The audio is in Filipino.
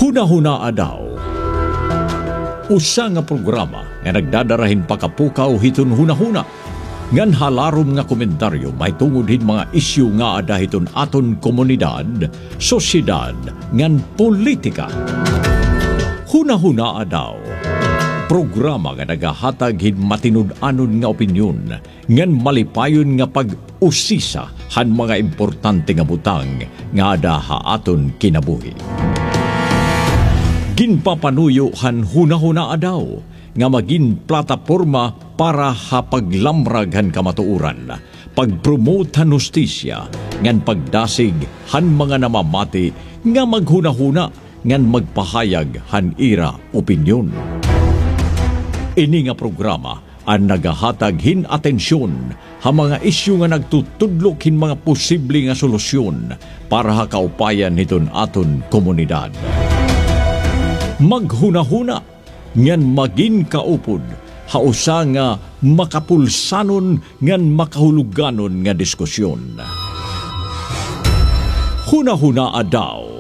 Huna-hunaa daw. Usa nga programa nga nagdadarahin pakapukaw hiton huna-huna. Ngan halarom nga komentaryo may tungod mga isyu nga adahiton aton komunidad, sosyedad, ngan politika. Huna-hunaa daw. Programa nga nagahatag hin matinud-anon nga opinyon ngan malipayon nga pag-usisa han mga importante nga butang nga ada haaton kinabuhi. Ginpapanuyo han huna-hunaa daw nga maging plataporma para hapaglamrag han kamatuuran, pagpromote han hustisya, ngan pagdasig han mga namamati nga maghuna-huna ngan magpahayag han ira opinyon. Ini nga programa ang nagahatag hin atensyon ha mga isyu nga nagtutudlok hin mga posible nga solusyon para hakaupayan hiton aton komunidad. Maghuna-huna ngan maging kaupod hausa nga makapulsanon ngan makahuluganon nga diskusyon. Huna-hunaa daw.